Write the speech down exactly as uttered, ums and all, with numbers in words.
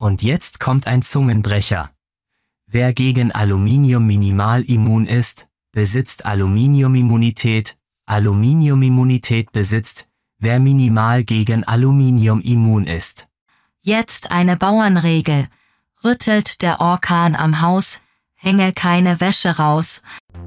Und jetzt kommt ein Zungenbrecher. Wer gegen Aluminium minimal immun ist, besitzt Aluminiumimmunität. Aluminiumimmunität besitzt, wer minimal gegen Aluminium immun ist. Jetzt eine Bauernregel. Rüttelt der Orkan am Haus, hänge keine Wäsche raus.